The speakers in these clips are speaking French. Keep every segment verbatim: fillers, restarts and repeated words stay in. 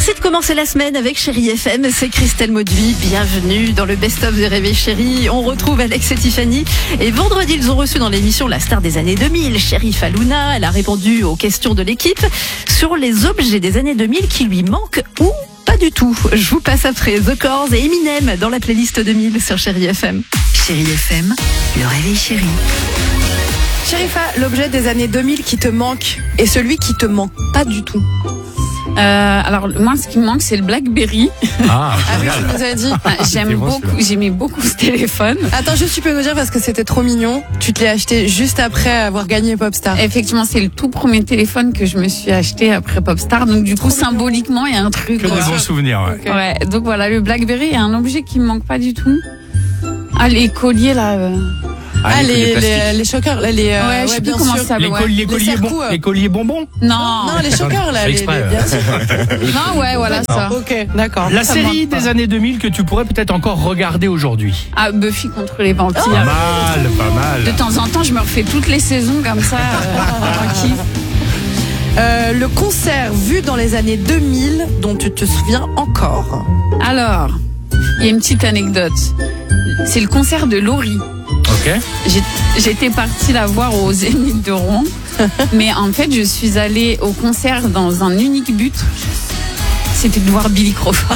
Merci de commencer la semaine avec Chérie F M, c'est Christelle Mauduit, bienvenue dans le best-of de Réveil Chérie. On retrouve Alex et Tiffany et vendredi ils ont reçu dans l'émission la star des années deux mille, Chérif Halouna. Elle a répondu aux questions de l'équipe sur les objets des années deux mille qui lui manquent ou pas du tout. Je vous passe après The Corrs et Eminem dans la playlist deux mille sur Chérie F M. Chérie F M, le Réveil Chérie. Chérifa, l'objet des années deux mille qui te manque et celui qui te manque pas du tout. Euh, alors moi, ce qui me manque, c'est le BlackBerry. Ah, Ah oui, génial. tu nous as dit. Ah, J'aime C'est bon, beaucoup, celui-là. j'aimais beaucoup ce téléphone. Attends, juste tu peux nous dire parce que c'était trop mignon. Tu te l'as acheté juste après avoir gagné Popstar. Effectivement, c'est le tout premier téléphone que je me suis acheté après Popstar. Donc du coup, symboliquement, il y a un truc. Que des quoi. bons souvenirs, ouais. Ouais. Donc voilà, le BlackBerry est un objet qui me manque pas du tout. Ah, les colliers là. euh. Ah, les, plastiques. les, les choqueurs, là, les, euh, Ouais, je sais plus bien comment sûr. ça s'appelle. Les, ouais. colliers, les, Les colliers bon- serre-coups, euh. les colliers bonbons. Non. Non, les choqueurs, là, C'est les, exprès, les- ouais. bien sûr. Non, ouais, voilà ça. Ok, d'accord. La Ça me série manque pas. des années deux mille que tu pourrais peut-être encore regarder aujourd'hui. Ah, Buffy contre les vampires. Pas mal, pas mal. De temps en temps, je me refais toutes les saisons comme ça. Euh, tranquille. Euh, le concert vu dans les années deux mille dont tu te souviens encore. Alors, il y a une petite anecdote. C'est le concert de Laurie. Ok. J'ai- J'étais partie la voir au Zénith de Rouen, mais en fait, je suis allée au concert dans un unique but. C'était de voir Billy Crawford.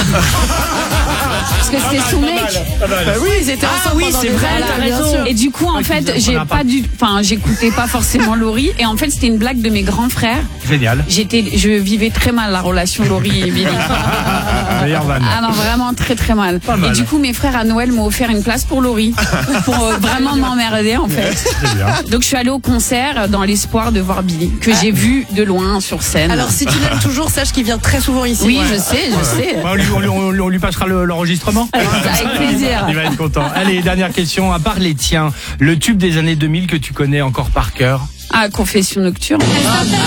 Parce que c'était son mec. Bah oui, ils étaient Ah ensemble oui, pendant c'est des vrai, années, t'as bien raison. sûr. Et du coup, en Ouais, fait, tu- j'ai on a pas pas- du, enfin, j'écoutais pas forcément Laurie. Et en fait, c'était une blague de mes grands frères. Génial. J'étais, je vivais très mal la relation Laurie et Billy. Meilleure vanne. Ah non, vraiment très très mal. Pas mal. Et du coup, mes frères à Noël m'ont offert une place pour Laurie, pour euh, vraiment m'emmerder en fait. C'est bien. Donc je suis allée au concert dans l'espoir de voir Billy, que j'ai vu de loin sur scène. Alors si tu l'aimes toujours, sache qu'il vient très souvent ici. oui, Ouais. je sais, je sais. Ouais, on, lui, on lui- on lui- on lui passera le- l'enregistrement. Avec plaisir. Il va être content. Allez, dernière question. À part les tiens, le tube des années deux mille que tu connais encore par cœur. Ah, confession nocturne.